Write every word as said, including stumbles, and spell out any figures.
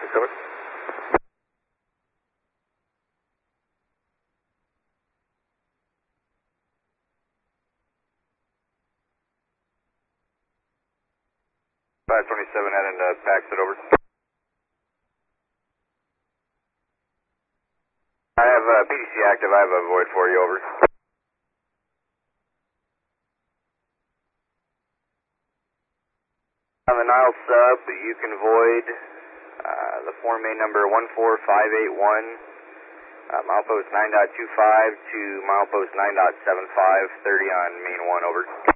over. five twenty-seven heading to Paxton, over. I have uh, P D C active, I have a void for you, over. On the Nile sub, you can void uh, the form main number one four five eight one, uh, milepost nine point two five to milepost nine point seven five, thirty on main one, over.